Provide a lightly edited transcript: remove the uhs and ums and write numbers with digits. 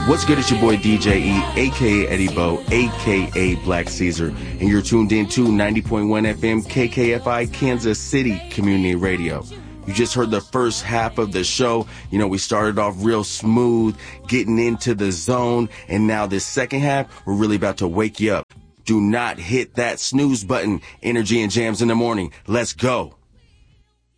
What's good? It's your boy DJ E, aka Eddie Bo, aka Black Caesar, and you're tuned in to 90.1 FM KKFI Kansas City Community Radio. You just heard the first half of the show. You know, we started off real smooth, getting into the zone, and now this second half, we're really about to wake you up. Do not hit that snooze button. Energy and jams in the morning. Let's go.